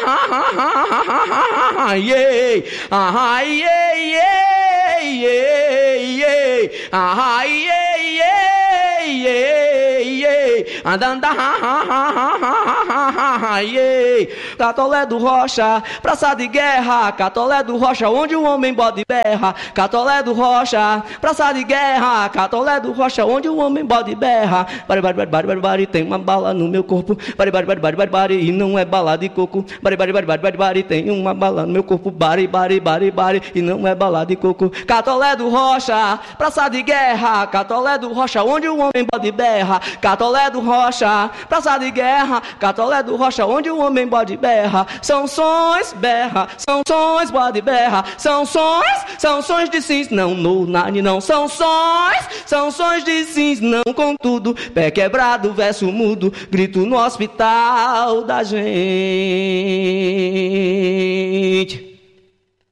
Iê, iê, iê, iê, iê, iê, andanda, iê. Catolé do Rocha, praça de guerra. Catolé do Rocha, onde o homem bode berra. Catolé do Rocha, praça de guerra. Catolé do Rocha, onde o homem bode berra. Bari, bari, bari, bari, bari, tem uma bala no meu corpo. Bari, bari, bari, bari, bari, bari, e não é bala de coco. Bari, bari, bari, bari, bari, bari, tem uma bala no meu corpo. Bari, bari, bari, bari, e não é bala de coco. Catolé do Rocha, praça de guerra. Catolé do Rocha, onde o homem bode berra. Catolé do Rocha, praça de guerra. Catolé do Rocha, onde o homem bode berra. São sons, berra, são sons, bode berra. São sons de sims, não no nani, não. São sons de sims, não contudo. Pé quebrado, verso mudo, grito no hospital da gente.